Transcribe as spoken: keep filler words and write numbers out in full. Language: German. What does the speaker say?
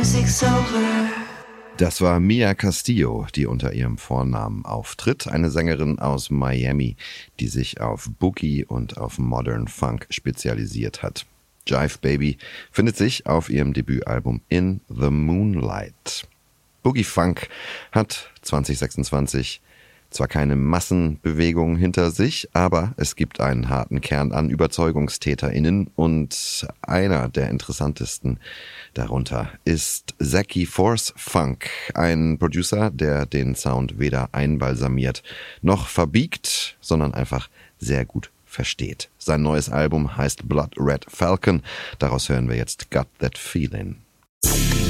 music's over. Das war Mia Castillo, die unter ihrem Vornamen auftritt, eine Sängerin aus Miami, die sich auf Boogie und auf Modern Funk spezialisiert hat. Jive Baby findet sich auf ihrem Debütalbum In the Moonlight. Boogie Funk hat zwanzig sechsundzwanzig zwar keine Massenbewegung hinter sich, aber es gibt einen harten Kern an ÜberzeugungstäterInnen und einer der interessantesten darunter ist Zaki Force Funk, ein Producer, der den Sound weder einbalsamiert noch verbiegt, sondern einfach sehr gut versteht. Sein neues Album heißt Blood Red Falcon, daraus hören wir jetzt Got That Feeling.